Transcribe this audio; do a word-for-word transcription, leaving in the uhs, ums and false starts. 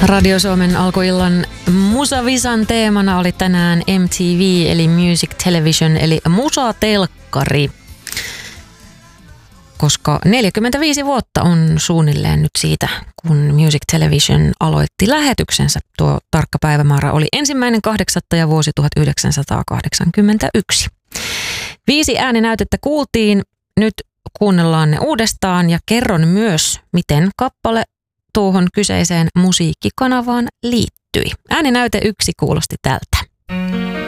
Radio Suomen alkuillan Musavisan teemana oli tänään M T V eli Music Television eli musatelkkari, koska neljäkymmentäviisi vuotta on suunnilleen nyt siitä, kun Music Television aloitti lähetyksensä. Tuo tarkka päivämäärä oli ensimmäinen kahdeksatta ja vuosi tuhatyhdeksänsataakahdeksankymmentäyksi. Viisi ääninäytettä kuultiin, nyt kuunnellaan ne uudestaan ja kerron myös, miten kappale tuohon kyseiseen musiikkikanavaan liittyi. Ääninäyte yksi kuulosti tältä.